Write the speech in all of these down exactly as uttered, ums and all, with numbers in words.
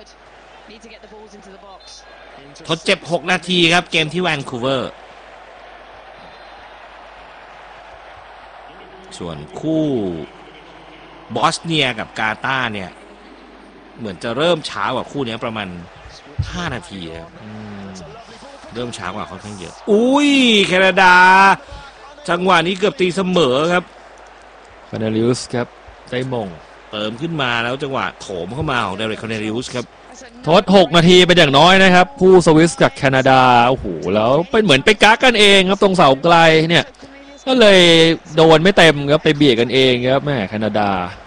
ทดเจ็บหกนาทีครับเกมที่แวนคูเวอร์ส่วนคู่บอสเนียกับกาตาร์เนี่ยเหมือนจะเริ่มช้ากว่าคู่นี้ประมาณห้านาทีครับเริ่มช้ากว่าค่อนข้างเยอะอุ้ยแคนาดาจังหวะนี้เกือบตีเสมอครับคานาริอุสครับได้มงเติมขึ้นมาแล้วจังหวะโถมเข้ามาของเดเรกคานาริอุสครับทดหกนาทีเป็นอย่างน้อยนะครับคู่สวิสกับแคนาดาโอ้โหแล้วเป็นเหมือนไปกักกันเองครับตรงเสาไกลเนี่ยก็เลยโดนไม่เต็มครับไปเบียดกันเองครับแม่แคนาดา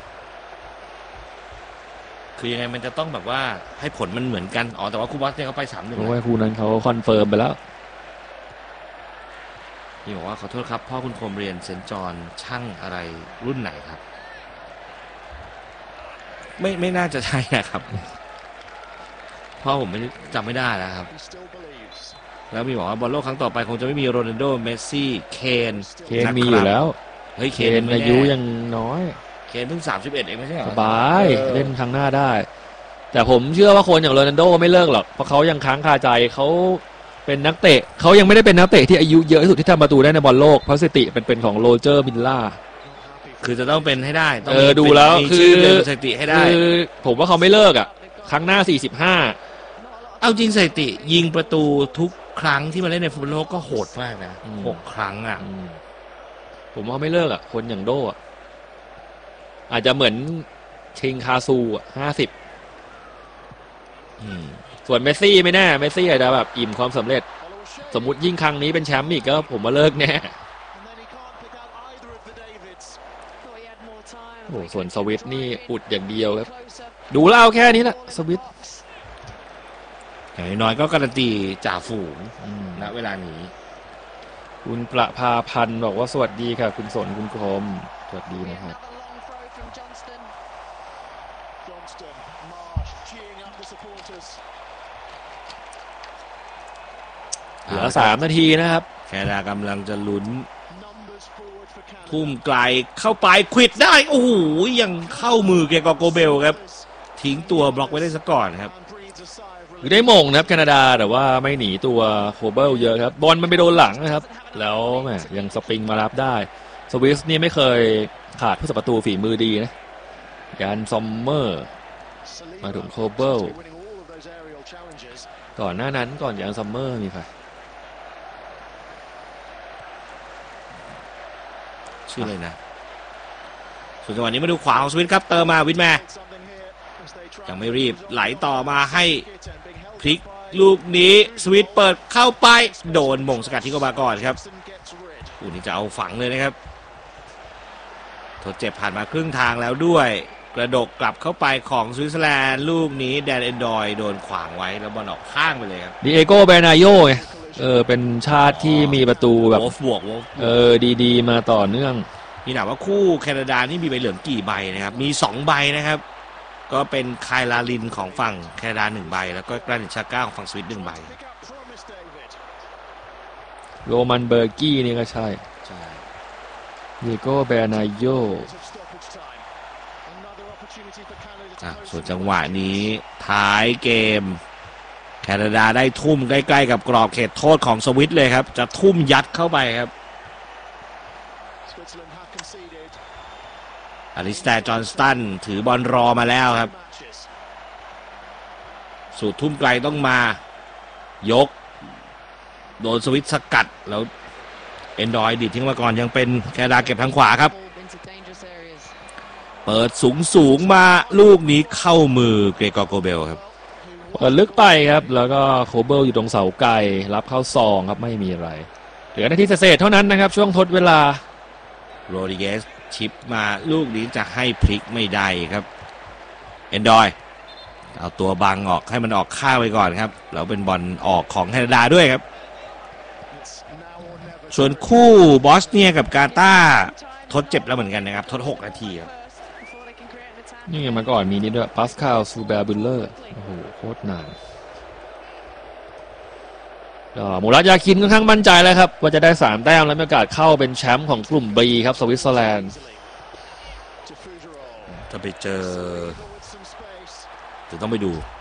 คือยังไงมันจะต้องแบบว่าให้ผลมันเหมือนกันอ๋อแต่ว่าคู่บอสเนี่ยเขาไปสามหนึ่งเพราะว่าคู่นั้นเขาคอนเฟิร์มไปแล้วนี่บอกว่าขอโทษครับพ่อคุณโคมเรียนเซนจอนช่างอะไรรุ่นไหนครับไม่ไม่น่าจะใช่นะครับพ่อผมไม่จำไม่ได้แล้วครับแล้วมีบอกว่าบอลโลกครั้งต่อไปคงจะไม่มีโรนัลโดเมสซี่เคนเคนมีอยู่แล้วเฮ้ยเคนอายุยังน้อยเคนเพิ่งสามสิบเอ็ดเองไม่ใช่เหรอสบายเล่นครั้งหน้าได้แต่ผมเชื่อว่าคนอย่างโรนัลโดไม่เลิกหรอกเพราะเขายังค้างคาใจเขาเป็นนักเตะเขายังไม่ได้เป็นนักเตะที่อายุเยอะที่สุดที่ทำประตูได้ในบอลโลกเพราะสถิติเป็นเป็นของโรเจอร์มิลล่าคือจะต้องเป็นให้ได้เออดูแล้วคือสถิติให้ได้คือผมว่าเขาไม่เลิกอ่ะครั้งหน้าสี่สิบห้าเอาจริงสถิติยิงประตูทุกครั้งที่มาเล่นในฟุตบอลโลกก็โหดมากนะหกครั้งอ่ะผมว่าไม่เลิกอ่ะคนอย่างโดอ่ะอาจจะเหมือนเชงคาซูอ่ะห้าสิบส่วนเมสซี่ไม่แน่เมสซี่อาจจะแบบอิ่มความสำเร็จสมมุติยิ่งครั้งนี้เป็นแชมป์อีกก็ผมว่าเลิกแน่โอ้ส่วนสวิตนี่อุดอย่างเดียวครับดูเล่าแค่นี้แหละสวิตอย่างน้อยก็การันตีจ่าฝูงณเวลานี้คุณประภาพันธ์บอกว่าสวัสดีค่ะคุณสนคุณคมสวัสดีนะครับเหลือสามนาทีนะครับแคนาดากำลังจะลุ้นทุ่มไกลเข้าไปควิดได้โอ้โหยังเข้ามือแกกอโกเบลครับทิ้งตัวบล็อกไว้ได้ซะก่อนครับคือได้มงนะครับแคนาดาแต่ว่าไม่หนีตัวโคเบิลเยอะครับบอลมันไปโดนหลังนะครับแล้วแหมยังสปริงมารับได้สวิสนี่ไม่เคยขาดผู้สับประตูฝีมือดีนะยานซอมเมอร์มาถึงโคเบิลก่อนหน้านั้นก่อนยานซอมเมอร์มีใครชื่ออะไรนะส่วนจังหวะนี้มาดูขวาของสวิตครับเติมมาวินแมร์ยังไม่รีบไหลต่อมาให้พลิกลูกนี้สวิตเปิดเข้าไปโดนมงสกัดที่กบาก่อนครับอู้นี่จะเอาฝังเลยนะครับทดเจ็บผ่านมาครึ่งทางแล้วด้วยกระดกกลับเข้าไปของสวิตเซอร์แลนด์ลูกนี้แดนเอนดอยโดนขวางไว้แล้วบอลออกข้างไปเลยครับดิเอโกเบนาโยไงเออเป็นชาติที่มีประตูแบบบวกเออดีๆมาต่อเนื่องมีหนาว่าคู่แคนาดานี่มีใบเหลืองกี่ใบนะครับมีสองใบนะครับก็เป็นไคลาลินของฝั่งแคนาดาหนึ่งใบแล้วก็กรานิตชาก้าของฝั่งสวิตหนึ่งใบโรมันเบอร์กี้นี่ก็ใช่ใช่ดิเอโกเบนาโยส่วนจังหวะนี้ท้ายเกมแคนาดาได้ทุ่มใกล้ๆกับกรอบเขตโทษของสวิตเลยครับจะทุ่มยัดเข้าไปครับอลิสแตร์จอห์นสตันถือบอลรอมาแล้วครับสูตรทุ่มไกลต้องมายกโดนสวิตสกัดแล้วเอนดอยดิดทิ้งมาก่อนยังเป็นแคนาดาเก็บทางขวาครับเปิดสูงสูงมาลูกนี้เข้ามือเกรกอร์โกเบลครับเปิดลึกไปครับแล้วก็โคเบิลอยู่ตรงเสาไกลรับเข้าซองครับไม่มีอะไรเหลือนาทีเศษเท่านั้นนะครับช่วงทดเวลาโรดิเกสชิปมาลูกนี้จะให้พลิกไม่ได้ครับเอนดอยเอาตัวบังออกให้มันออกข้างไปก่อนครับแล้วเป็นบอลออกของแคนาดาด้วยครับส่วนคู่บอสเนียกับกาตาร์ทดเจ็บแล้วเหมือนกันนะครับทดหกนาทีครับนี่มาก่อนมีนี่ด้วยปาสคาลซูเบอร์บุลเลอร์โอ้โหโคตรนานมูรัตยาคินค่อนข้างมั่นใจแล้วครับว่าจะได้สามแต้มและมีโอกาสเข้าเป็นแชมป์ของกลุ่ม B ครับสวิตเซอร์แลนด์จะไปเจอจะต้องไปดู